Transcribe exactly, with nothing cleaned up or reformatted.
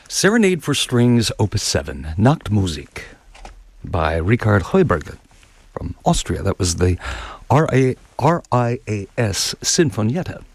Serenade for Strings, Opus seven, Nachtmusik, by Richard Heuberger from Austria. That was the R I A S Sinfonietta.